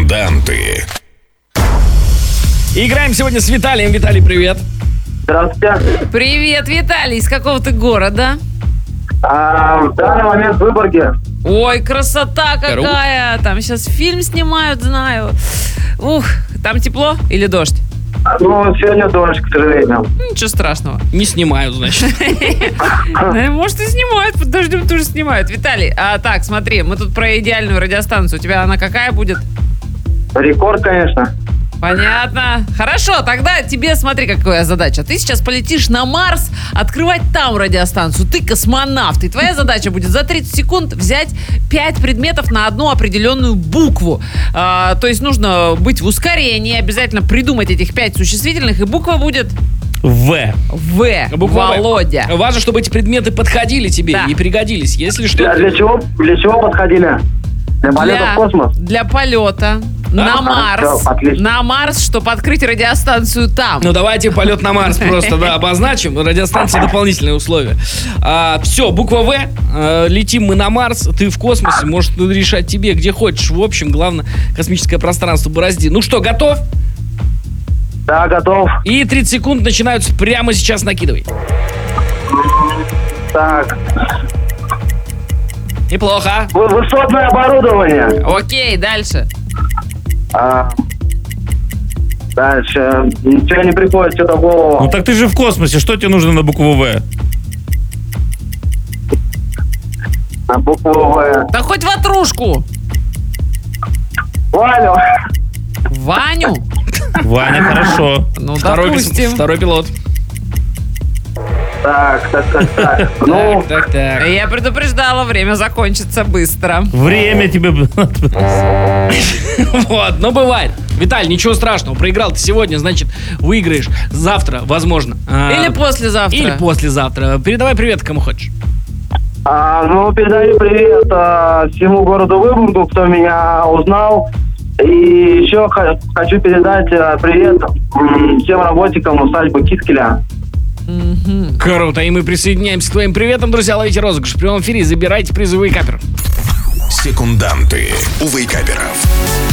Секунданты. Играем сегодня с Виталием. Виталий, привет. Здравствуйте. Привет, Виталий. Из какого ты города? В данный момент в Выборге. Ой, красота какая! Там сейчас фильм снимают, знаю. Ух, там тепло или дождь? Ну, сегодня дождь, к сожалению. Ничего страшного. Не снимают, значит. Может, и снимают, под дождем тоже снимают. Виталий, так, смотри, мы тут про идеальную радиостанцию. У тебя она какая будет? Рекорд, конечно. Понятно. Хорошо, тогда тебе, смотри, какая задача. Ты сейчас полетишь на Марс, открывать там радиостанцию. Ты космонавт, и твоя задача будет за 30 секунд взять 5 предметов на одну определенную букву. То есть нужно быть в ускорении, обязательно придумать этих 5 существительных, и буква будет... В. В. Буква В. Володя. Важно, чтобы эти предметы подходили тебе Да. и пригодились. Если что... Для чего подходили? Для полета в космос? Для полета. На Марс. Всё, отлично. На Марс, чтобы открыть радиостанцию там. Ну, давайте полет на Марс просто, обозначим. Радиостанция — дополнительные условия. Все, буква В. Летим мы на Марс, ты в космосе. Может решать тебе, где хочешь. В общем, главное, космическое пространство борозди. Ну что, готов? Да, готов. И 30 секунд начинаются прямо сейчас. Накидывай. Так. Неплохо. Высотное оборудование. Окей, дальше. Дальше. Ничего не приходит, что-то в голову. Ну так ты же в космосе, что тебе нужно на букву В? На букву В. Да хоть ватрушку. Валю. Ваню? Ваня, хорошо. Ну, Второй допустим. пилот. Так. Ну, Так. Я предупреждала, время закончится быстро. Время тебе... Вот, но бывает. Виталь, ничего страшного, проиграл ты сегодня, значит, выиграешь завтра, возможно. Или послезавтра. Или послезавтра. Передавай привет, кому хочешь. передаю привет всему городу Выборгу, кто меня узнал. И еще хочу передать привет всем работникам усадьбы Кискеля. Круто, и мы присоединяемся к твоим приветам, друзья. Ловите розыгрыш в прямом эфире, забирайте призовые каперы. Секунданты у вейкаперов.